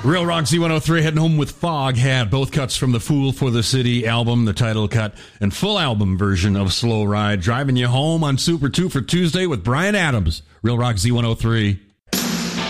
Real Rock Z103 heading home with Foghat. Both cuts from the Fool for the City album, the title cut, and full album version of Slow Ride. Driving you home on Super 2 for Tuesday with Bryan Adams. Real Rock Z103.